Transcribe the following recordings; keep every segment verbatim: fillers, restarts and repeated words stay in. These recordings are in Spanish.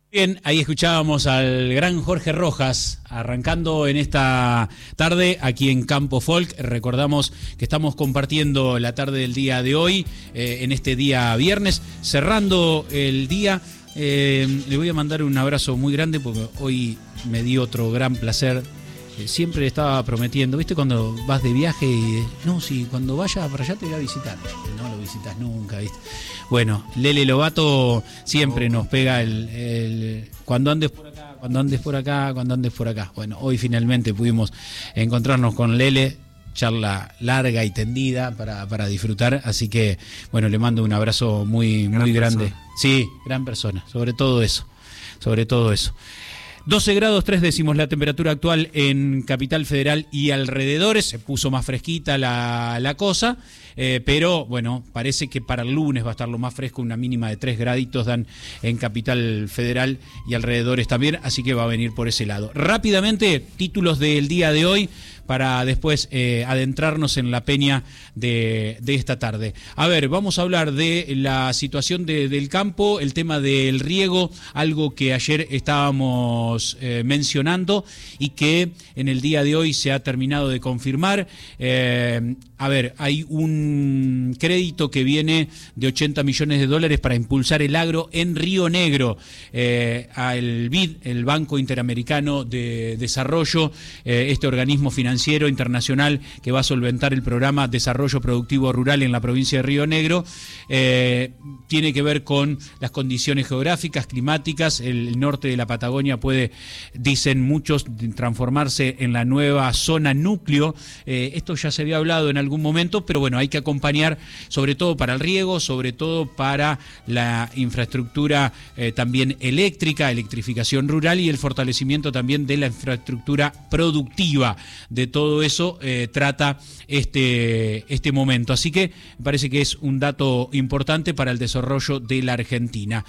Bien, ahí escuchábamos al gran Jorge Rojas, arrancando en esta tarde aquí en Campo Folk. Recordamos que estamos compartiendo la tarde del día de hoy, eh, en este día viernes, cerrando el día. Eh, le voy a mandar un abrazo muy grande porque hoy me dio otro gran placer. Eh, siempre le estaba prometiendo, ¿viste? Cuando vas de viaje y no, sí, cuando vayas para allá te voy a visitar. No lo visitas nunca, ¿viste? Bueno, Lele Lobato siempre nos pega el, el cuando andes por acá, cuando andes por acá, cuando andes por acá. Bueno, hoy finalmente pudimos encontrarnos con Lele, charla larga y tendida para, para disfrutar, así que bueno, le mando un abrazo muy, muy grande. Persona. Sí, gran persona, sobre todo eso, sobre todo eso. doce grados tres décimos la temperatura actual en Capital Federal y alrededores. Se puso más fresquita la, la cosa, eh, pero bueno, parece que para el lunes va a estar lo más fresco, una mínima de tres graditos dan en Capital Federal y alrededores también, así que va a venir por ese lado. Rápidamente, títulos del día de hoy para después eh, adentrarnos en la peña de, de esta tarde. A ver, vamos a hablar de la situación de, del campo, el tema del riego, algo que ayer estábamos eh, mencionando y que en el día de hoy se ha terminado de confirmar. Eh, a ver, hay un crédito que viene de ochenta millones de dólares para impulsar el agro en Río Negro. Eh, al B I D, el Banco Interamericano de Desarrollo, eh, este organismo financiero internacional que va a solventar el programa Desarrollo Productivo Rural en la provincia de Río Negro, eh, tiene que ver con las condiciones geográficas, climáticas. El norte de la Patagonia puede, dicen muchos, transformarse en la nueva zona núcleo. Eh, esto ya se había hablado en algún momento, pero bueno, hay que acompañar sobre todo para el riego, sobre todo para la infraestructura eh, también eléctrica, electrificación rural y el fortalecimiento también de la infraestructura productiva. De todo eso eh, trata este, este momento. Así que me parece que es un dato importante para el desarrollo de la Argentina.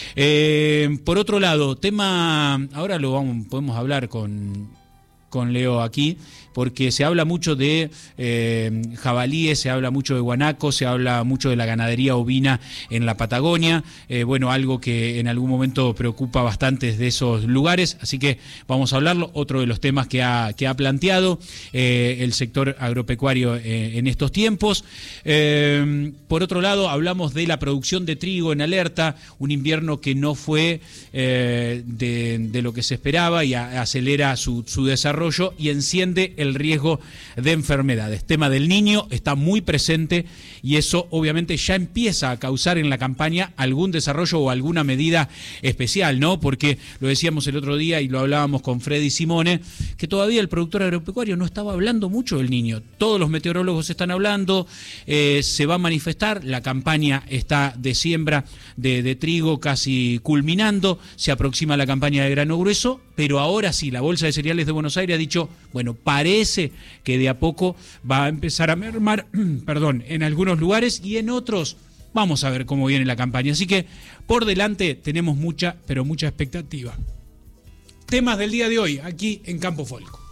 Eh, por otro lado, tema, ahora lo vamos, podemos hablar con, con Leo aquí, porque se habla mucho de eh, jabalíes, se habla mucho de guanacos, se habla mucho de la ganadería ovina en la Patagonia, eh, bueno, algo que en algún momento preocupa bastante de esos lugares, así que vamos a hablarlo, otro de los temas que ha, que ha planteado eh, el sector agropecuario eh, en estos tiempos. Eh, por otro lado, hablamos de la producción de trigo en alerta, un invierno que no fue eh, de, de lo que se esperaba y a, acelera su, su desarrollo y enciende el el riesgo de enfermedades. Tema del niño está muy presente y eso obviamente ya empieza a causar en la campaña algún desarrollo o alguna medida especial, ¿no? Porque lo decíamos el otro día y lo hablábamos con Freddy Simone, que todavía el productor agropecuario no estaba hablando mucho del niño. Todos los meteorólogos están hablando, eh, se va a manifestar, la campaña está de siembra de, de trigo casi culminando, se aproxima la campaña de grano grueso, pero ahora sí, la Bolsa de Cereales de Buenos Aires ha dicho, bueno, parece que de a poco va a empezar a mermar, perdón, en algunos lugares y en otros vamos a ver cómo viene la campaña. Así que por delante tenemos mucha, pero mucha expectativa. Temas del día de hoy, aquí en Campo Folk.